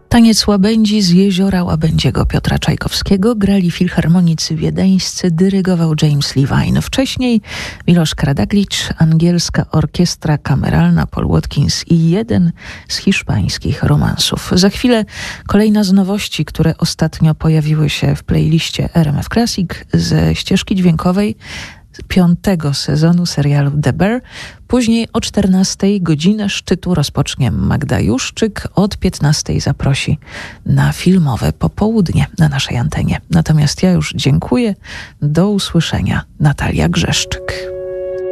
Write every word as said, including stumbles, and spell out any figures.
Taniec łabędzi z jeziora Łabędziego Piotra Czajkowskiego grali filharmonicy wiedeńscy, dyrygował James Levine. Wcześniej Miloš Kradaglic, angielska orkiestra kameralna Paul Watkins i jeden z hiszpańskich romansów. Za chwilę kolejna z nowości, które ostatnio pojawiły się w playliście R M F Classic ze ścieżki dźwiękowej piątego sezonu serialu The Bear. Później o czternastej godzinę szczytu rozpocznie Magda Juszczyk. Od piętnastej zaprosi na filmowe popołudnie na naszej antenie. Natomiast ja już dziękuję. Do usłyszenia. Natalia Grzeszczyk.